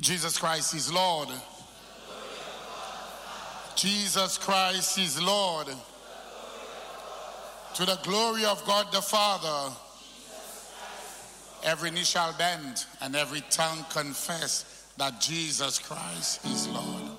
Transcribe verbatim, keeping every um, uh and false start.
Jesus Christ is Lord. Jesus Christ is Lord. To the glory of God the Father. Every knee shall bend and every tongue confess that Jesus Christ is Lord.